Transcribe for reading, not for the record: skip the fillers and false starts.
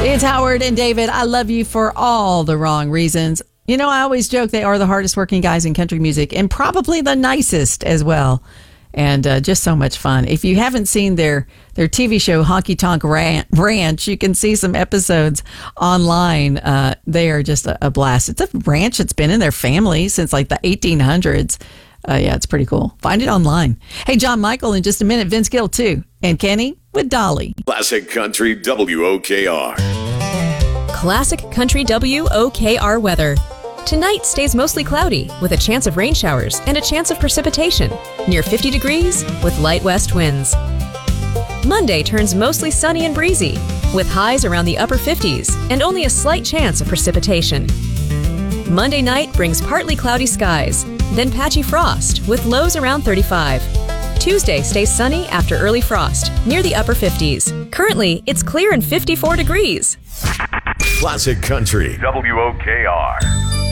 It's Howard and David. I love you for all the wrong reasons. You know, I always joke they are the hardest working guys in country music and probably the nicest as well. And just so much fun. If you haven't seen their TV show, Honky Tonk Ranch, you can see some episodes online. They are just a blast. It's a ranch that's been in their family since like the 1800s. Yeah, it's pretty cool. Find it online. Hey, John Michael in just a minute. Vince Gill, too. And Kenny with Dolly. Classic Country WOKR. Classic Country WOKR weather. Tonight stays mostly cloudy with a chance of rain showers and a chance of precipitation. Near 50 degrees with light west winds. Monday turns mostly sunny and breezy with highs around the upper 50s and only a slight chance of precipitation. Monday night brings partly cloudy skies, then patchy frost with lows around 35. Tuesday stays sunny after early frost, near the upper 50s. Currently, it's clear and 54 degrees. Classic Country WOKR.